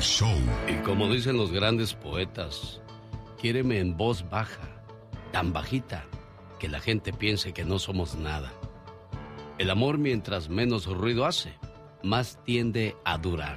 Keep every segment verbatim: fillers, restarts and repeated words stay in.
show. Y como dicen los grandes poetas, quiéreme en voz baja, tan bajita, que la gente piense que no somos nada. El amor, mientras menos ruido hace, más tiende a durar.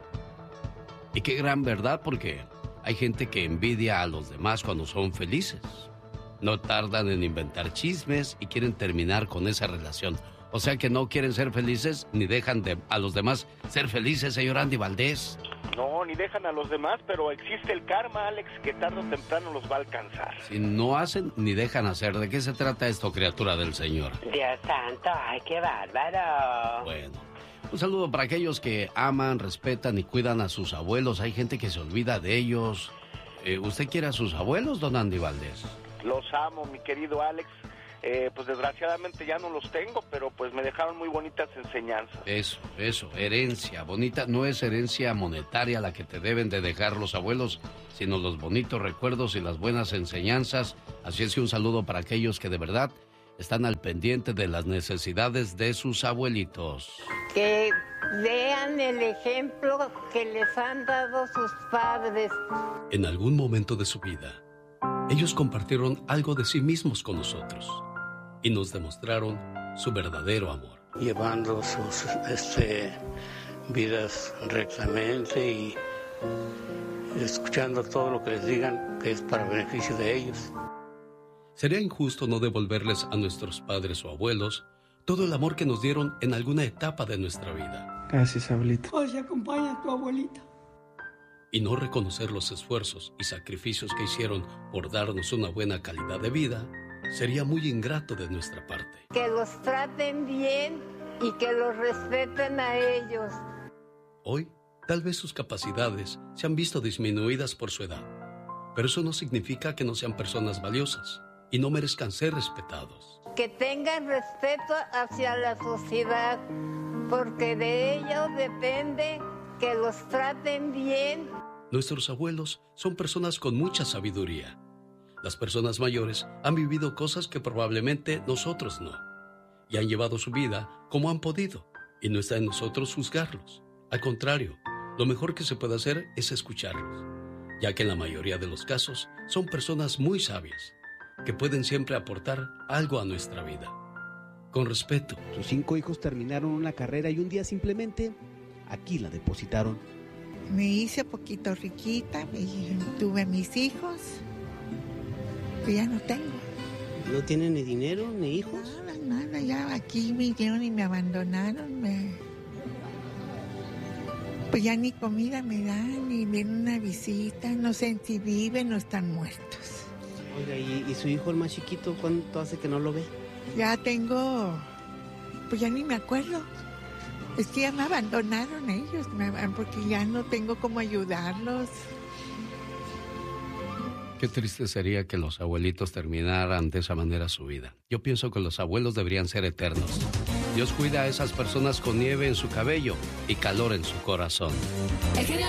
Y qué gran verdad, porque hay gente que envidia a los demás cuando son felices. No tardan en inventar chismes y quieren terminar con esa relación. O sea que no quieren ser felices ni dejan de, a los demás ser felices, señor Andy Valdés. No, ni dejan a los demás, pero existe el karma, Alex, que tarde o temprano los va a alcanzar. Si no hacen ni dejan hacer, ¿de qué se trata esto, criatura del Señor? Dios santo, ay, qué bárbaro. Bueno, un saludo para aquellos que aman, respetan y cuidan a sus abuelos. Hay gente que se olvida de ellos. Eh, ¿Usted quiere a sus abuelos, don Andy Valdés? Los amo, mi querido Alex. Eh, pues desgraciadamente ya no los tengo, pero pues me dejaron muy bonitas enseñanzas. Eso, eso, herencia bonita. No es herencia monetaria la que te deben de dejar los abuelos, sino los bonitos recuerdos y las buenas enseñanzas. Así es que un saludo para aquellos que de verdad están al pendiente de las necesidades de sus abuelitos. Que vean el ejemplo que les han dado sus padres. En algún momento de su vida, ellos compartieron algo de sí mismos con nosotros y nos demostraron su verdadero amor. Llevando sus este, vidas rectamente y escuchando todo lo que les digan que es para beneficio de ellos. Sería injusto no devolverles a nuestros padres o abuelos todo el amor que nos dieron en alguna etapa de nuestra vida. Gracias, abuelita. Hoy acompaña a tu abuelita. Y no reconocer los esfuerzos y sacrificios que hicieron por darnos una buena calidad de vida sería muy ingrato de nuestra parte. Que los traten bien y que los respeten a ellos. Hoy, tal vez sus capacidades se han visto disminuidas por su edad, pero eso no significa que no sean personas valiosas y no merezcan ser respetados. Que tengan respeto hacia la sociedad, porque de ellos depende que los traten bien. Nuestros abuelos son personas con mucha sabiduría. Las personas mayores han vivido cosas que probablemente nosotros no, y han llevado su vida como han podido, y no está en nosotros juzgarlos. Al contrario, lo mejor que se puede hacer es escucharlos, ya que en la mayoría de los casos son personas muy sabias, que pueden siempre aportar algo a nuestra vida. Con respeto. Sus cinco hijos terminaron una carrera y un día simplemente aquí la depositaron. Me hice poquito riquita y tuve mis hijos, que ya no tengo. ¿No tienen ni dinero ni hijos? Nada, nada, ya aquí vinieron y me abandonaron. Me... Pues ya ni comida me dan, ni vienen una visita, no sé si viven o están muertos. Oiga, ¿y, y su hijo el más chiquito cuánto hace que no lo ve? Ya tengo, pues ya ni me acuerdo. Es que ya me abandonaron ellos, me, porque ya no tengo cómo ayudarlos. Qué triste sería que los abuelitos terminaran de esa manera su vida. Yo pienso que los abuelos deberían ser eternos. Dios cuida a esas personas con nieve en su cabello y calor en su corazón. El genio